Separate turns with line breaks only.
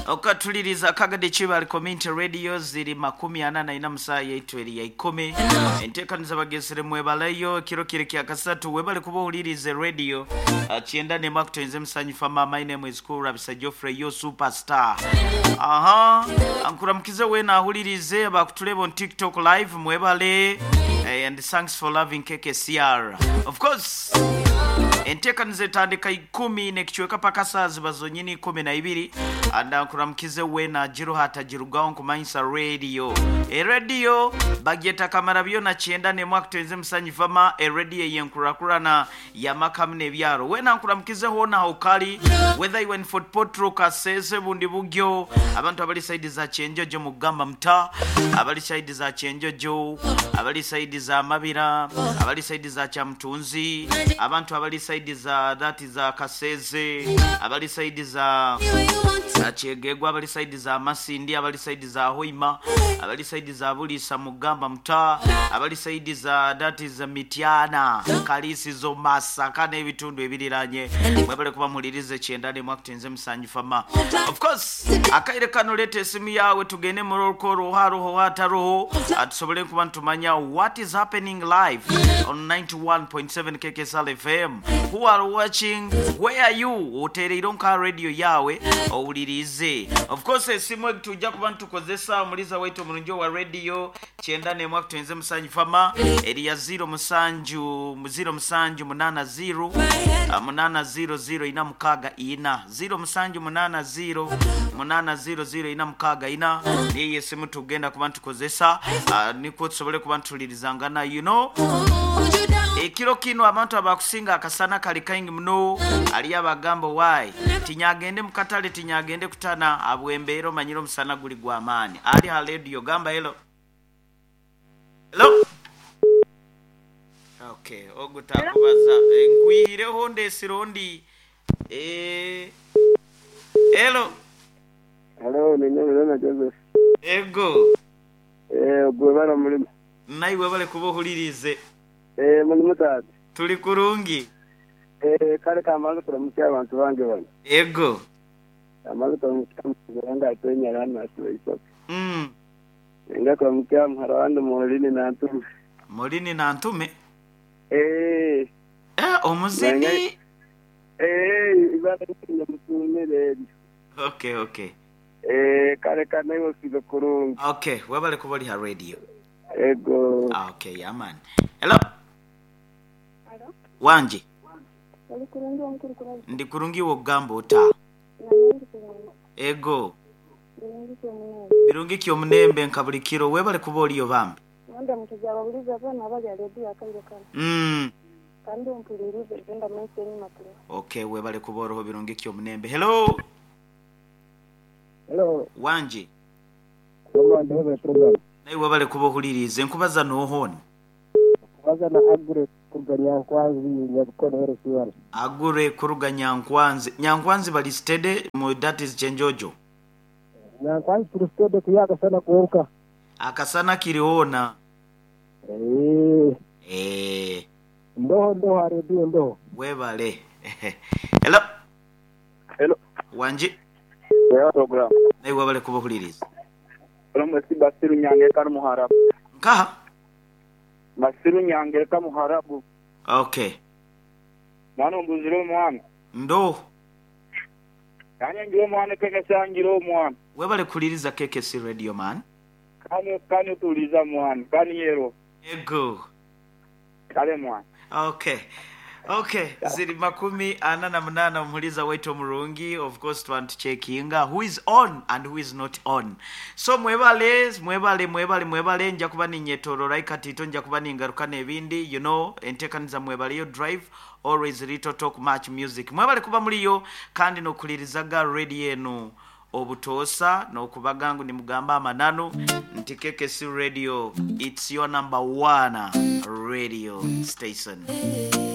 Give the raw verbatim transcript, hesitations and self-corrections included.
okatuliriza kagade chibali community radio ziri makumi ana na ina musa yaitu eri ya ikumi entekaniza bagesere mwebalayo kiro kire kya kasatu webale kuba ulirize radio achienda ne makutenze musanyifa mama ine mwezikuru Rabisa Geoffrey yo superstar. Aha ankuramkize wena ahulirize bakutulebo on TikTok live mwebale and thanks for loving K K C R. Of course entekanize tandika ikumi nekichweka paka saa zibazonyini ikumi na ibiri anda nkuramkize wena jiro hata jirugaon kumanyisa radio e radio bageta kamara byo na chienda ne mwakutenze musanyifama e radio yenkurakurana ya makamne byaro wena nkuramkize hona haukali whether you in Fort Potro kasese bundi bugyo abantu abali side za chenjo jo mugamba mta abali side za chenjo jo abali side za mabira abali side za chamtunzi abantu abali side za that is za kaseze abali side za achegegwa abali side za masindi abali side za hoima abali side za bulisa mugamba mta abali side za that is za mitiana kalisi zo masa kana ebitundu ebiriranye mwebale kuba mulirize chendane mwakutenze musanjifama. Of course akaire kano lete simu yawe tugene muroko roharo hoata roho atusobole kuba ntumanya what is happening live on ninety-one point seven K K S L F M. Who are watching? Where are you? Otere ironka radio yawe owulirize. Of course simu tujja kuba ntukozesa muliza waitu mulunjo wa radio chendane mwakutenze musanjifama eri ya zero musanju zero musanju munana zero munana zero zero ina mukaga ina zero musanju munana zero munana zero zero ina mukaga ina niye simu tugenda kuba ntukozesa niko tusobole kuba ntulirizangana you know ekiro kino abantu abakusinga akasana kali kaingi mno ali abagambo why tinyagende mukatale tinyagende kutana abwembero manyiro musana guli gwa amani ali ha radio gamba hello hello okay ogutakubaza enkwire honde sirondi eh hello
hello nene nene Joseph
ego
eh ogwebara muri
naiwe bale kubohulirize
eh muri mutati
tuli kurungi
eh kale kamaze kuramutya abantu bange bane
ego
amaze kuramutya atwenya rana aswe
mm
nga kuramutya mharawande molini na ntume
molini na ntume
eh
eh omuzini
eh ibada ni mutume le
okay okay
eh kale kana yo sibe kurungi
okay wabale kubali ha radio
ego
ah okay yeah man hello
hello
wanje
wali kurungi wankuru kurungi
ndi kurungi wo gambo ta ego birungi kyo munembe nkabulikiro webale kubali yo bambe
nanda mutujaba buliza bana abaje radio akanje kana
mm
kandi umpulirize genda mense ni maturo
okay webale kuboroho birungi kyo munembe hello
hello
wanje
koma ndebe program
nayi webale kubohulirize nkubaza nohoni
kubaza na agure kuruganya nkwanzi nyabukono hero siwala
agure kuruganya nkwanzi nyankwanzi bali stede mu that is chenjojo
nyankwanzi turistede kuyaka sana kuoka
akasana kiriona
eh
eh
ndo ndo radio ndo
webale hello
hello
wanje
ya program
nayi webale kubohulirize
Hello Basiru Nyange ka Muharabu
nka
Basiru Nyange ka Muharabu
okay
nano mbuziro mwana
ndo
kanya ngiro mwana kenge sangiro mwana
webale kuliriza K K C radio man
kanya kanya tuliza mwana kanya yero
ego
kale mwana
okay okay ziri makumi ana na munana umuliza wetu murungi of course to want to checkinga who is on and who is not on so mwebale mwebale mwebale mwebale nja kuba ninyetoro right katito nja kuba ningaruka nebindi you know entekaniza mwebale yo drive always little talk much music mwebale kuba muliyo kandi no kulirizaga radio eno obutosa no kubagangu ni mugamba amananu nti K K C radio it's your number one radio station.